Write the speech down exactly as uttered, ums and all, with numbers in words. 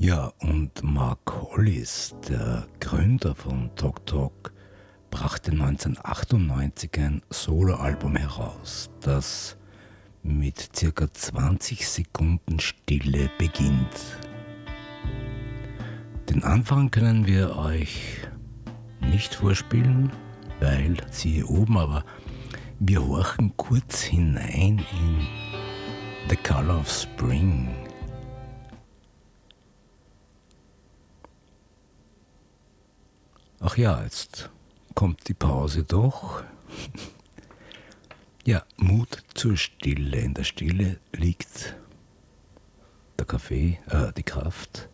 Ja, und Mark Hollis, der Gründer von Talk Talk, brachte neunzehnhundertachtundneunzig ein Soloalbum heraus, das mit circa zwanzig Sekunden Stille beginnt. Den Anfang können wir euch nicht vorspielen, weil siehe oben, aber wir horchen kurz hinein in The Color of Spring. Ach ja, jetzt kommt die Pause doch. Ja, Mut zur Stille. In der Stille liegt der Kaffee, äh, die Kraft.